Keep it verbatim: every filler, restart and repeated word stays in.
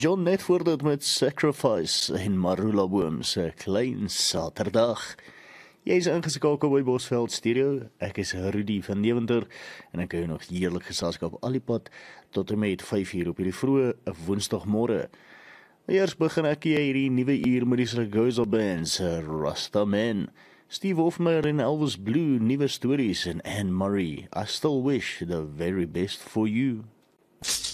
John net voor dit met Sacrifice en Marula Boom se Klein Saterdag. Jy is ingeskakel by Bosveld Stereo. Ek is Rudy van Deventer en ek hou nog heerlik geselskap al die pad tot en met vyf uur op hierdie vroeë Woensdagmôre. Eers begin ek hierdie nuwe uur met die Sargosa Band se Rasta Man, Steve Hofmeyr en Elvis Blue, nuwe stories en Anne Murray, I Still Wish the Very Best for You.